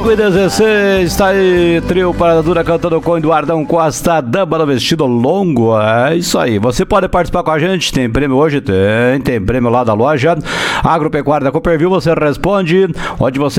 5h16, tá aí, trio Parada Dura cantando com Eduardão Costa, Dama no Vestido Longo. É isso aí, você pode participar com a gente, tem prêmio hoje, tem prêmio lá da loja Agropecuária da Cooperville, você responde onde você